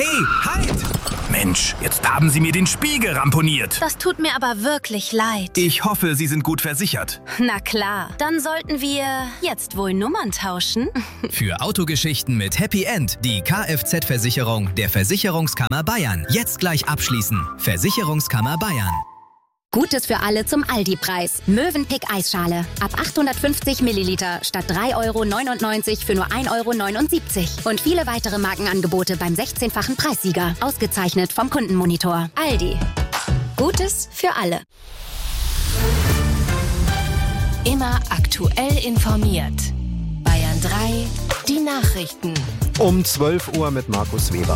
Hey, halt! Mensch, jetzt haben Sie mir den Spiegel ramponiert. Das tut mir aber wirklich leid. Ich hoffe, Sie sind gut versichert. Na klar, dann sollten wir jetzt wohl Nummern tauschen. Für Autogeschichten mit Happy End die Kfz-Versicherung der Versicherungskammer Bayern. Jetzt gleich abschließen. Versicherungskammer Bayern. Gutes für alle zum Aldi-Preis. Mövenpick Eisschale. Ab 850 Milliliter statt 3,99 € für nur 1,79 €. Und viele weitere Markenangebote beim 16-fachen Preissieger. Ausgezeichnet vom Kundenmonitor. Aldi. Gutes für alle. Immer aktuell informiert. Bayern 3, die Nachrichten. Um 12 Uhr mit Markus Weber.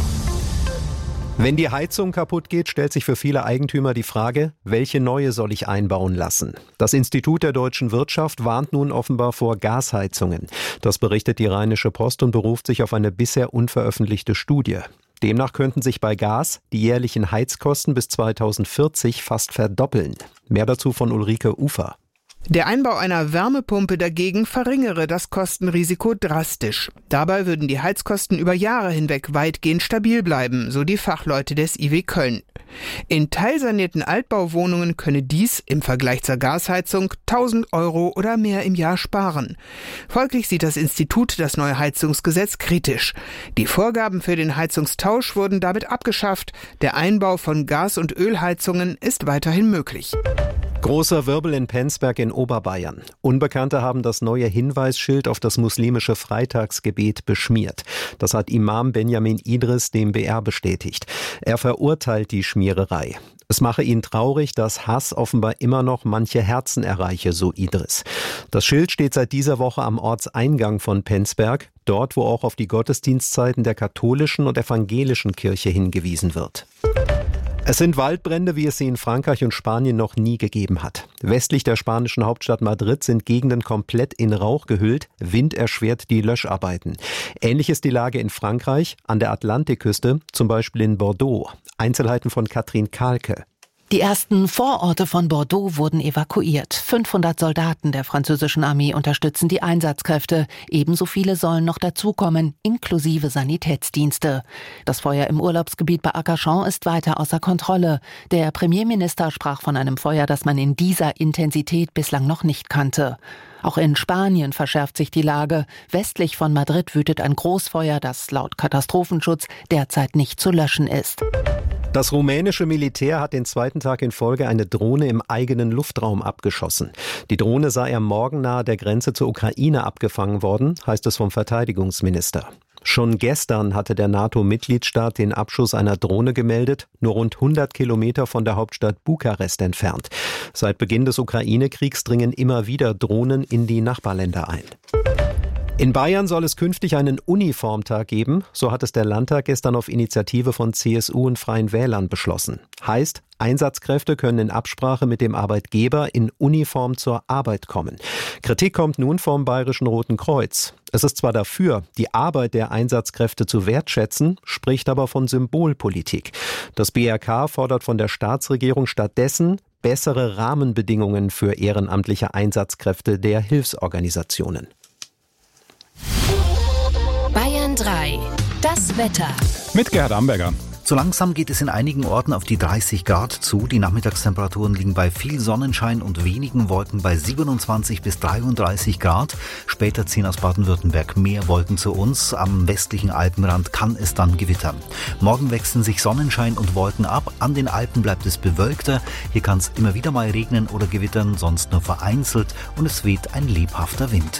Wenn die Heizung kaputt geht, stellt sich für viele Eigentümer die Frage, welche neue soll ich einbauen lassen? Das Institut der deutschen Wirtschaft warnt nun offenbar vor Gasheizungen. Das berichtet die Rheinische Post und beruft sich auf eine bisher unveröffentlichte Studie. Demnach könnten sich bei Gas die jährlichen Heizkosten bis 2040 fast verdoppeln. Mehr dazu von Ulrike Ufer. Der Einbau einer Wärmepumpe dagegen verringere das Kostenrisiko drastisch. Dabei würden die Heizkosten über Jahre hinweg weitgehend stabil bleiben, so die Fachleute des IW Köln. In teilsanierten Altbauwohnungen könne dies im Vergleich zur Gasheizung 1.000 € oder mehr im Jahr sparen. Folglich sieht das Institut das neue Heizungsgesetz kritisch. Die Vorgaben für den Heizungstausch wurden damit abgeschafft. Der Einbau von Gas- und Ölheizungen ist weiterhin möglich. Großer Wirbel in Penzberg in Oberbayern. Unbekannte haben das neue Hinweisschild auf das muslimische Freitagsgebet beschmiert. Das hat Imam Benjamin Idris dem BR bestätigt. Er verurteilt die Schmiererei. Es mache ihn traurig, dass Hass offenbar immer noch manche Herzen erreiche, so Idris. Das Schild steht seit dieser Woche am Ortseingang von Penzberg, dort, wo auch auf die Gottesdienstzeiten der katholischen und evangelischen Kirche hingewiesen wird. Es sind Waldbrände, wie es sie in Frankreich und Spanien noch nie gegeben hat. Westlich der spanischen Hauptstadt Madrid sind Gegenden komplett in Rauch gehüllt. Wind erschwert die Löscharbeiten. Ähnlich ist die Lage in Frankreich, an der Atlantikküste, zum Beispiel in Bordeaux. Einzelheiten von Katrin Kahlke. Die ersten Vororte von Bordeaux wurden evakuiert. 500 Soldaten der französischen Armee unterstützen die Einsatzkräfte. Ebenso viele sollen noch dazukommen, inklusive Sanitätsdienste. Das Feuer im Urlaubsgebiet bei Arcachon ist weiter außer Kontrolle. Der Premierminister sprach von einem Feuer, das man in dieser Intensität bislang noch nicht kannte. Auch in Spanien verschärft sich die Lage. Westlich von Madrid wütet ein Großfeuer, das laut Katastrophenschutz derzeit nicht zu löschen ist. Das rumänische Militär hat den zweiten Tag in Folge eine Drohne im eigenen Luftraum abgeschossen. Die Drohne sei am Morgen nahe der Grenze zur Ukraine abgefangen worden, heißt es vom Verteidigungsminister. Schon gestern hatte der NATO-Mitgliedstaat den Abschuss einer Drohne gemeldet, nur rund 100 Kilometer von der Hauptstadt Bukarest entfernt. Seit Beginn des Ukraine-Kriegs dringen immer wieder Drohnen in die Nachbarländer ein. In Bayern soll es künftig einen Uniformtag geben, so hat es der Landtag gestern auf Initiative von CSU und Freien Wählern beschlossen. Heißt, Einsatzkräfte können in Absprache mit dem Arbeitgeber in Uniform zur Arbeit kommen. Kritik kommt nun vom Bayerischen Roten Kreuz. Es ist zwar dafür, die Arbeit der Einsatzkräfte zu wertschätzen, spricht aber von Symbolpolitik. Das BRK fordert von der Staatsregierung stattdessen bessere Rahmenbedingungen für ehrenamtliche Einsatzkräfte der Hilfsorganisationen. Bayern 3, das Wetter. Mit Gerhard Amberger. So langsam geht es in einigen Orten auf die 30 Grad zu. Die Nachmittagstemperaturen liegen bei viel Sonnenschein und wenigen Wolken bei 27 bis 33 Grad. Später ziehen aus Baden-Württemberg mehr Wolken zu uns. Am westlichen Alpenrand kann es dann gewittern. Morgen wechseln sich Sonnenschein und Wolken ab. An den Alpen bleibt es bewölkter. Hier kann es immer wieder mal regnen oder gewittern, sonst nur vereinzelt. Und es weht ein lebhafter Wind.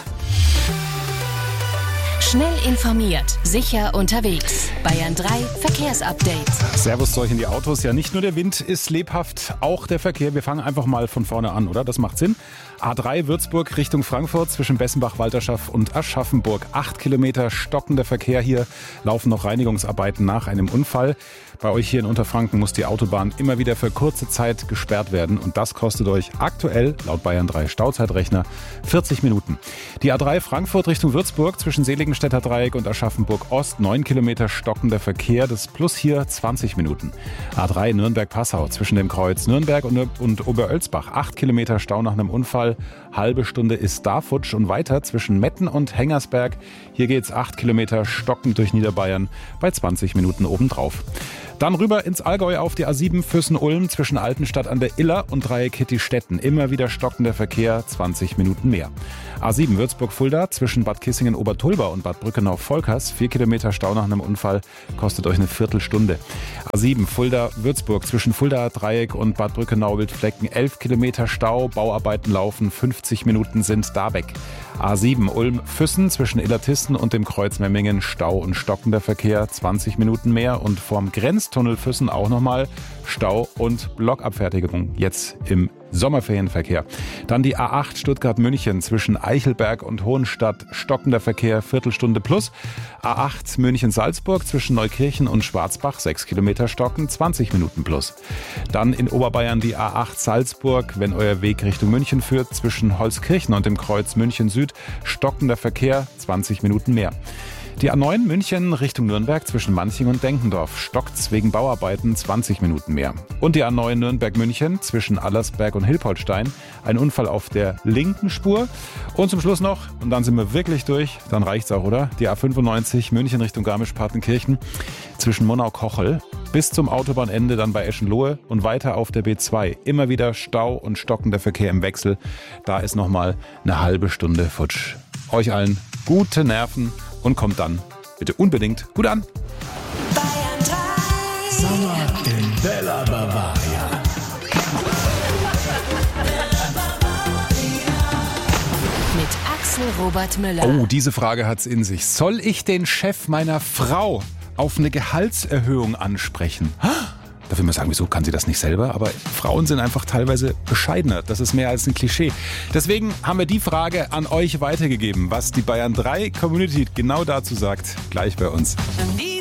Schnell informiert, sicher unterwegs. Bayern 3 Verkehrsupdate. Servus zu euch in die Autos. Ja, nicht nur der Wind ist lebhaft, auch der Verkehr. Wir fangen einfach mal von vorne an, oder? Das macht Sinn. A3 Würzburg Richtung Frankfurt zwischen Bessenbach-Walterschaft und Aschaffenburg. 8 Kilometer stockender Verkehr hier. Laufen noch Reinigungsarbeiten nach einem Unfall. Bei euch hier in Unterfranken muss die Autobahn immer wieder für kurze Zeit gesperrt werden. Und das kostet euch aktuell, laut Bayern 3 Stauzeitrechner, 40 Minuten. Die A3 Frankfurt Richtung Würzburg zwischen Seligenstädter Dreieck und Aschaffenburg Ost. 9 Kilometer stockender Verkehr. Das plus hier 20 Minuten. A3 Nürnberg-Passau zwischen dem Kreuz Nürnberg und Oberölsbach. 8 Kilometer Stau nach einem Unfall. Halbe Stunde ist da futsch und weiter zwischen Metten und Hengersberg. Hier geht's 8 Kilometer stockend durch Niederbayern bei 20 Minuten obendrauf. Dann rüber ins Allgäu auf die A7 Füssen-Ulm zwischen Altenstadt an der Iller und Dreieck Hittistetten. Immer wieder stockender Verkehr, 20 Minuten mehr. A7 Würzburg-Fulda zwischen Bad Kissingen-Obertulba und Bad Brückenau-Volkers. 4 Kilometer Stau nach einem Unfall, kostet euch eine Viertelstunde. A7 Fulda-Würzburg zwischen Fulda-Dreieck und Bad Brückenau-Wildflecken. 11 Kilometer Stau, Bauarbeiten laufen, 50 Minuten sind da weg. A7 Ulm-Füssen zwischen Illertissen und dem Kreuz Memmingen. Stau und stockender Verkehr, 20 Minuten mehr. Und vorm Grenztunnel Füssen auch nochmal Stau und Blockabfertigung jetzt im Sommerferienverkehr. Dann die A8 Stuttgart-München zwischen Eichelberg und Hohenstadt. Stockender Verkehr, Viertelstunde plus. A8 München-Salzburg zwischen Neukirchen und Schwarzbach. 6 Kilometer stocken, 20 Minuten plus. Dann in Oberbayern die A8 Salzburg, wenn euer Weg Richtung München führt, zwischen Holzkirchen und dem Kreuz München Süd. Stockender Verkehr, 20 Minuten mehr. Die A9 München Richtung Nürnberg zwischen Manching und Denkendorf. Stockt's wegen Bauarbeiten, 20 Minuten mehr. Und die A9 Nürnberg-München zwischen Allersberg und Hilpoltstein. Ein Unfall auf der linken Spur. Und zum Schluss noch, und dann sind wir wirklich durch, dann reicht's auch, oder? Die A95 München Richtung Garmisch-Partenkirchen zwischen Monau-Kochel bis zum Autobahnende, dann bei Eschenlohe und weiter auf der B2. Immer wieder Stau und stockender Verkehr im Wechsel. Da ist nochmal eine halbe Stunde futsch. Euch allen gute Nerven und kommt dann bitte unbedingt gut an. Bayern 3. Sommer in Bella Bavaria. Mit Axel Robert Müller. Oh, diese Frage hat's in sich. Soll ich den Chef meiner Frau auf eine Gehaltserhöhung ansprechen? Da will man sagen, wieso kann sie das nicht selber? Aber Frauen sind einfach teilweise bescheidener. Das ist mehr als ein Klischee. Deswegen haben wir die Frage an euch weitergegeben, was die Bayern 3 Community genau dazu sagt. Gleich bei uns. Die